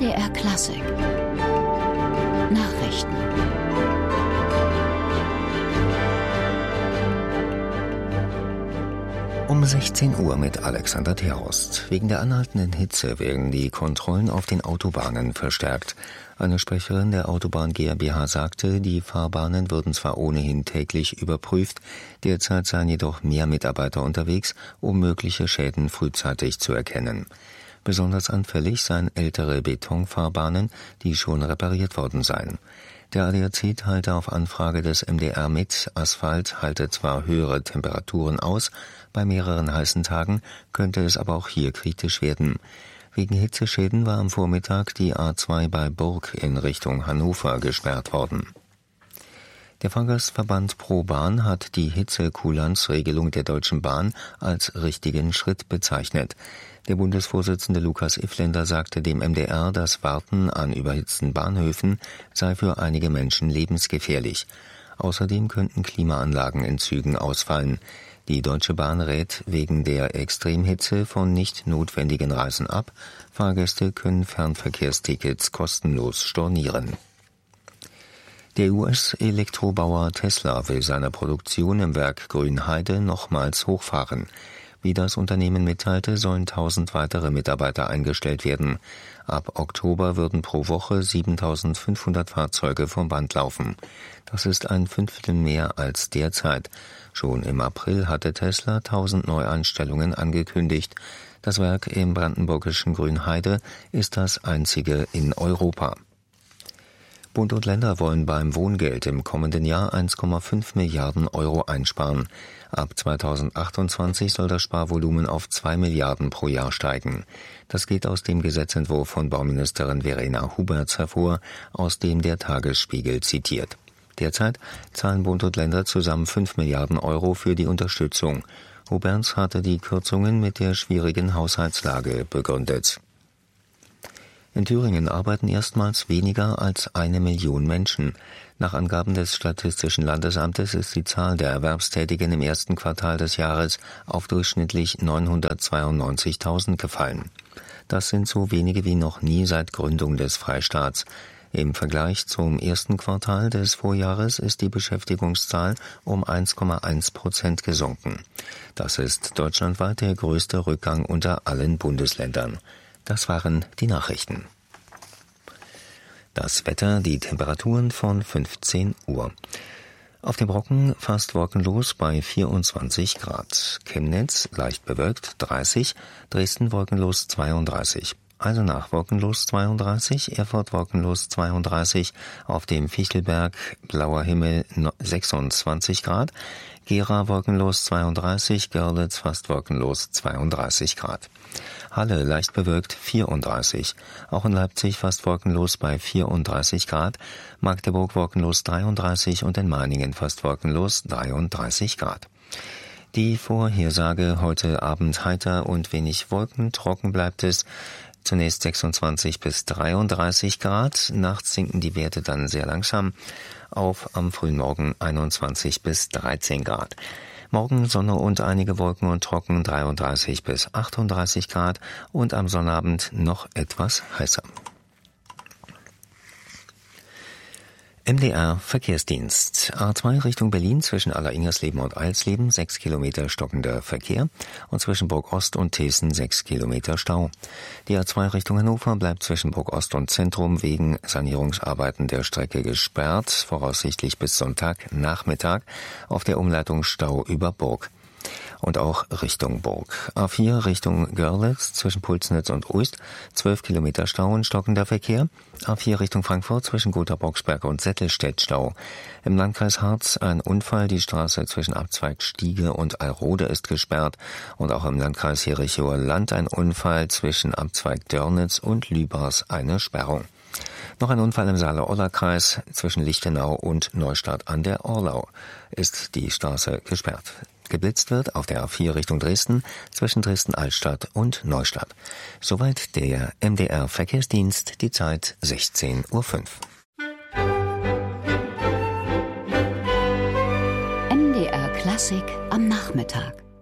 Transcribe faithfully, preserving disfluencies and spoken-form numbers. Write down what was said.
D R Klassik Nachrichten. Um sechzehn Uhr mit Alexander Terhorst. Wegen der anhaltenden Hitze werden die Kontrollen auf den Autobahnen verstärkt. Eine Sprecherin der Autobahn GmbH sagte, die Fahrbahnen würden zwar ohnehin täglich überprüft, derzeit seien jedoch mehr Mitarbeiter unterwegs, um mögliche Schäden frühzeitig zu erkennen. Besonders anfällig seien ältere Betonfahrbahnen, die schon repariert worden seien. Der A D A C teilte auf Anfrage des M D R mit, Asphalt halte zwar höhere Temperaturen aus, bei mehreren heißen Tagen könnte es aber auch hier kritisch werden. Wegen Hitzeschäden war am Vormittag die A zwei bei Burg in Richtung Hannover gesperrt worden. Der Fahrgastverband ProBahn hat die Hitzekulanzregelung der Deutschen Bahn als richtigen Schritt bezeichnet. Der Bundesvorsitzende Lukas Ifländer sagte dem M D R, das Warten an überhitzten Bahnhöfen sei für einige Menschen lebensgefährlich. Außerdem könnten Klimaanlagen in Zügen ausfallen. Die Deutsche Bahn rät wegen der Extremhitze von nicht notwendigen Reisen ab. Fahrgäste können Fernverkehrstickets kostenlos stornieren. Der U S-Elektrobauer Tesla will seine Produktion im Werk Grünheide nochmals hochfahren. Wie das Unternehmen mitteilte, sollen tausend weitere Mitarbeiter eingestellt werden. Ab Oktober würden pro Woche siebentausendfünfhundert Fahrzeuge vom Band laufen. Das ist ein Fünftel mehr als derzeit. Schon im April hatte Tesla tausend Neueinstellungen angekündigt. Das Werk im brandenburgischen Grünheide ist das einzige in Europa. Bund und Länder wollen beim Wohngeld im kommenden Jahr eins Komma fünf Milliarden Euro einsparen. Ab zweitausendachtundzwanzig soll das Sparvolumen auf zwei Milliarden pro Jahr steigen. Das geht aus dem Gesetzentwurf von Bauministerin Verena Huberts hervor, aus dem der Tagesspiegel zitiert. Derzeit zahlen Bund und Länder zusammen fünf Milliarden Euro für die Unterstützung. Huberts hatte die Kürzungen mit der schwierigen Haushaltslage begründet. In Thüringen arbeiten erstmals weniger als eine Million Menschen. Nach Angaben des Statistischen Landesamtes ist die Zahl der Erwerbstätigen im ersten Quartal des Jahres auf durchschnittlich neunhundertzweiundneunzigtausend gefallen. Das sind so wenige wie noch nie seit Gründung des Freistaats. Im Vergleich zum ersten Quartal des Vorjahres ist die Beschäftigungszahl um eins Komma eins Prozent gesunken. Das ist deutschlandweit der größte Rückgang unter allen Bundesländern. Das waren die Nachrichten. Das Wetter, die Temperaturen von fünfzehn Uhr. Auf dem Brocken fast wolkenlos bei vierundzwanzig Grad. Chemnitz leicht bewölkt dreißig, Dresden wolkenlos zweiunddreißig. Eisenach wolkenlos zweiunddreißig, Erfurt wolkenlos zweiunddreißig, auf dem Fichtelberg blauer Himmel sechsundzwanzig Grad, Gera wolkenlos zweiunddreißig, Görlitz fast wolkenlos zweiunddreißig Grad. Halle leicht bewölkt vierunddreißig, auch in Leipzig fast wolkenlos bei vierunddreißig Grad, Magdeburg wolkenlos dreiunddreißig und in Meiningen fast wolkenlos dreiunddreißig Grad. Die Vorhersage: heute Abend heiter und wenig Wolken, trocken bleibt es. Zunächst sechsundzwanzig bis dreiunddreißig Grad, nachts sinken die Werte dann sehr langsam auf am frühen Morgen einundzwanzig bis dreizehn Grad. Morgen Sonne und einige Wolken und trocken dreiunddreißig bis achtunddreißig Grad und am Sonnabend noch etwas heißer. M D R Verkehrsdienst. A zwei Richtung Berlin zwischen Aller-Ingersleben und Eilsleben sechs Kilometer stockender Verkehr und zwischen Burg Ost und Thesen sechs Kilometer Stau. Die A zwei Richtung Hannover bleibt zwischen Burg Ost und Zentrum wegen Sanierungsarbeiten der Strecke gesperrt, voraussichtlich bis Sonntagnachmittag, auf der Umleitung Stau über Burg. Und auch Richtung Burg. A vier Richtung Görlitz zwischen Pulsnitz und Uist, zwölf Kilometer Stau und stockender Verkehr. A vier Richtung Frankfurt zwischen Gotha-Boxberg und Settelstedt Stau. Im Landkreis Harz ein Unfall, die Straße zwischen Abzweig Stiege und Alrode ist gesperrt. Und auch im Landkreis Jerichower Land ein Unfall zwischen Abzweig Dörnitz und Lübars eine Sperrung. Noch ein Unfall im Saale-Orla-Kreis zwischen Lichtenau und Neustadt an der Orlau ist die Straße gesperrt. Geblitzt wird auf der A vier Richtung Dresden zwischen Dresden-Altstadt und Neustadt. Soweit der M D R Verkehrsdienst, die Zeit sechzehn Uhr fünf. M D R Klassik am Nachmittag.